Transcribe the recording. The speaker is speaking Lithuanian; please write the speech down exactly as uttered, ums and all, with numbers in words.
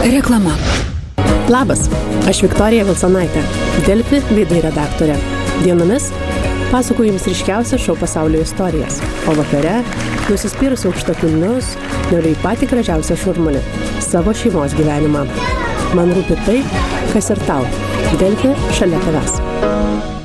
Reklama. Labas, aš Viktorija Vilsonaitė, Delfi veidai redaktorė. Dienomis pasakoju jums ryškiausias šou pasaulio istorijas, o vakare nusispyrus aukštakulnius noriu į patį gražiausią šurmulį – savo šeimos gyvenimą. Man rūpi tai, kas ir tau. Delfi šalia tavęs.